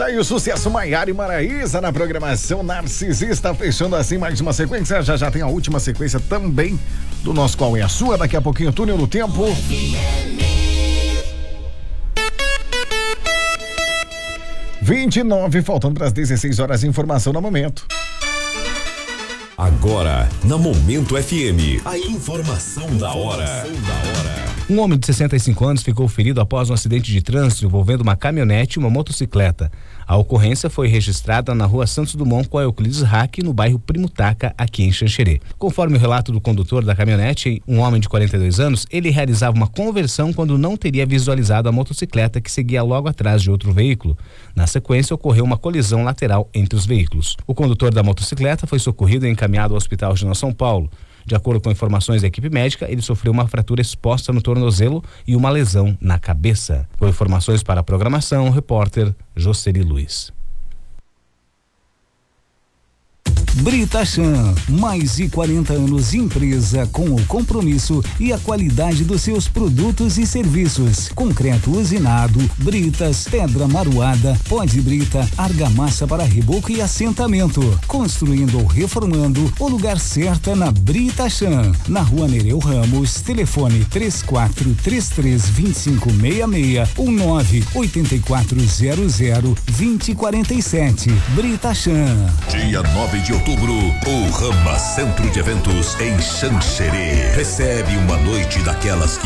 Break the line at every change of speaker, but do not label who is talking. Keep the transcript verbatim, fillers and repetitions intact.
aí o sucesso Maiara e Maraísa na programação Narcisista, fechando assim mais uma sequência. Já já tem a última sequência também do nosso Qual é a Sua. Daqui a pouquinho, Túnel do Tempo. vinte e nove, faltando para as dezesseis horas, informação no momento.
Agora, na Momento F M, a informação da hora.
Um homem de sessenta e cinco anos ficou ferido após um acidente de trânsito envolvendo uma caminhonete e uma motocicleta. A ocorrência foi registrada na rua Santos Dumont com a Euclides Hack, no bairro Primutaca, aqui em Xanxerê. Conforme o relato do condutor da caminhonete, um homem de quarenta e dois anos, ele realizava uma conversão quando não teria visualizado a motocicleta que seguia logo atrás de outro veículo. Na sequência, ocorreu uma colisão lateral entre os veículos. O condutor da motocicleta foi socorrido e encaminhado ao Hospital Regional São Paulo. De acordo com informações da equipe médica, ele sofreu uma fratura exposta no tornozelo e uma lesão na cabeça. Com informações para a programação, o repórter Jocely Luiz.
Britachan, mais de quarenta anos de empresa com o compromisso e a qualidade dos seus produtos e serviços. Concreto usinado, britas, pedra maruada, pó de brita, argamassa para reboco e assentamento. Construindo ou reformando, o lugar certo é na Britachan. Na rua Nereu Ramos, telefone três quatro três três, dois cinco seis seis ou nove oito quatro zero zero, dois zero quatro sete. Britachan.
Dia nove de outubro, o Rama Centro de Eventos em Xanxerê recebe uma noite daquelas que